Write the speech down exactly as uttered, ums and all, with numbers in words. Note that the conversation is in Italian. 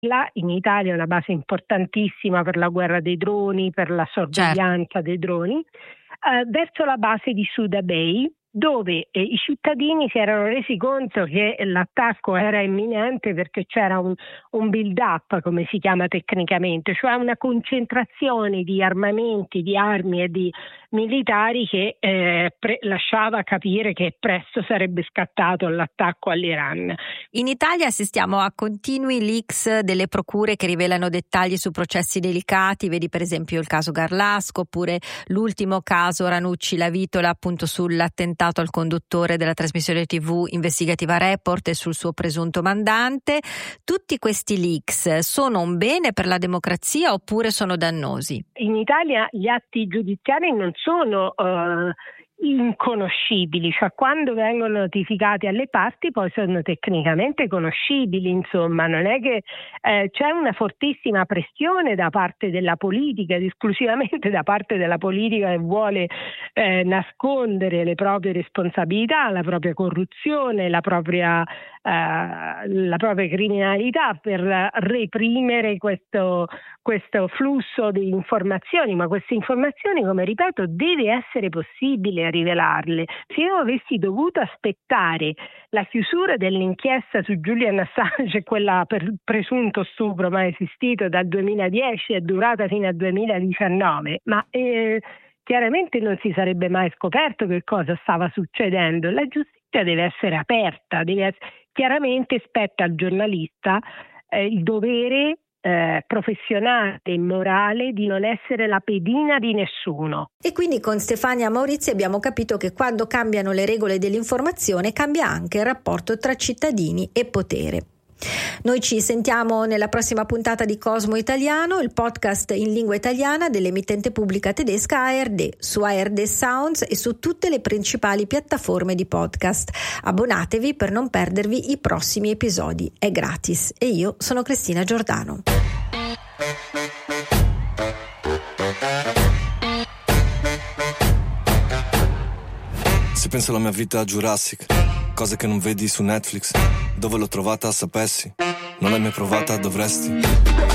Là in Italia è una base importantissima per la guerra dei droni, per la sorveglianza certo. dei droni, eh, verso la base di Suda Bay, dove eh, i cittadini si erano resi conto che l'attacco era imminente perché c'era un, un build-up, come si chiama tecnicamente, cioè una concentrazione di armamenti, di armi e di militari che eh, pre- lasciava capire che presto sarebbe scattato l'attacco all'Iran. In Italia assistiamo a continui leaks delle procure che rivelano dettagli su processi delicati, vedi per esempio il caso Garlasco, oppure l'ultimo caso Ranucci Lavitola, appunto sull'attentato al conduttore della trasmissione tivù investigativa Report e sul suo presunto mandante. Tutti questi leaks sono un bene per la democrazia oppure sono dannosi? In Italia gli atti giudiziari non sono uh, inconoscibili, cioè quando vengono notificati alle parti poi sono tecnicamente conoscibili, insomma non è che eh, c'è una fortissima pressione da parte della politica, ed esclusivamente da parte della politica che vuole eh, nascondere le proprie responsabilità, la propria corruzione, la propria, eh, la propria criminalità per reprimere questo, questo flusso di informazioni, ma queste informazioni, come ripeto, deve essere possibile rivelarle. Se io avessi dovuto aspettare la chiusura dell'inchiesta su Julian Assange, quella per presunto stupro mai esistito dal duemiladieci, è durata fino al duemiladiciannove, ma eh, chiaramente non si sarebbe mai scoperto che cosa stava succedendo. La giustizia deve essere aperta, deve essere, chiaramente spetta al giornalista eh, il dovere Eh, professionale e morale di non essere la pedina di nessuno. E quindi con Stefania Maurizi abbiamo capito che quando cambiano le regole dell'informazione cambia anche il rapporto tra cittadini e potere. Noi ci sentiamo nella prossima puntata di Cosmo Italiano, il podcast in lingua italiana dell'emittente pubblica tedesca A R D, su A R D Sounds e su tutte le principali piattaforme di podcast. Abbonatevi per non perdervi i prossimi episodi, è gratis. E io sono Cristina Giordano. Se penso alla mia vita a Jurassic, cose che non vedi su Netflix, dove l'ho trovata sapessi, non l'hai mai provata dovresti.